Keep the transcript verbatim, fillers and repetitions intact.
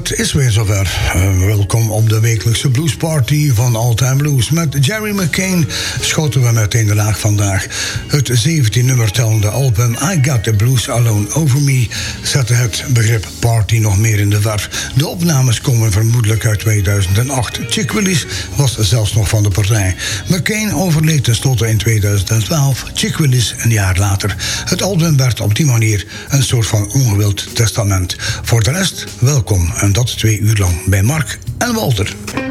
Het is weer zover. Uh, welkom op de wekelijkse bluesparty van All Time Blues. Met Jerry McCain schoten we meteen de laag vandaag. Het zeventien nummer tellende album I Got the Blues Alone Over Me zette het begrip party nog meer in de war. De opnames komen vermoedelijk uit tweeduizend acht. Chick Willis was zelfs nog van de partij. McCain overleed tenslotte in tweeduizend twaalf. Chick Willis een jaar later. Het album werd op die manier een soort van ongewild testament. Voor de rest, welkom en dat twee uur lang bij Mark en Walter.